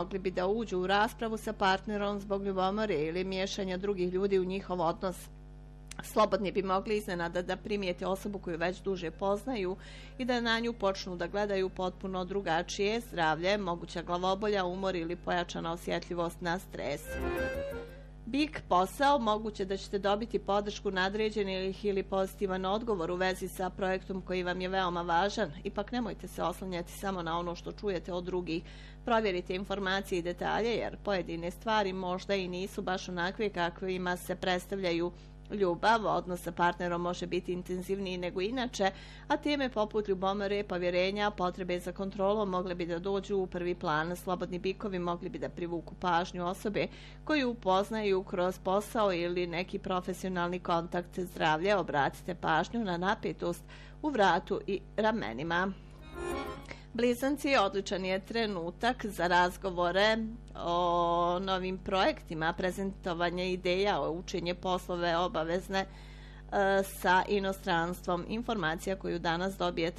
mogli bi da uđu u raspravu sa partnerom zbog ljubomore ili miješanja drugih ljudi u njihov odnos. Slobodni bi mogli iznenada da primijete osobu koju već duže poznaju i da na nju počnu da gledaju potpuno drugačije. Zdravlje, moguća glavobolja, umor ili pojačana osjetljivost na stres. Bik, posao, moguće da ćete dobiti podršku nadređenih ili pozitivan odgovor u vezi sa projektom koji vam je veoma važan. Ipak nemojte se oslanjati samo na ono što čujete od drugih. Provjerite informacije i detalje jer pojedine stvari možda i nisu baš onakve kakvima se predstavljaju. Ljubav, odnos sa partnerom može biti intenzivniji nego inače, a teme poput ljubomore, povjerenja, potrebe za kontrolom mogle bi da dođu u prvi plan. Slobodni bikovi mogli bi da privuku pažnju osobe koju upoznaju kroz posao ili neki profesionalni kontakt. Zdravlje, obratite pažnju na napetost u vratu i ramenima. Blizanci, odličan je trenutak za razgovore o novim projektima, prezentovanje ideja, učenje poslove obavezne sa inostranstvom. Informacija koju danas dobijete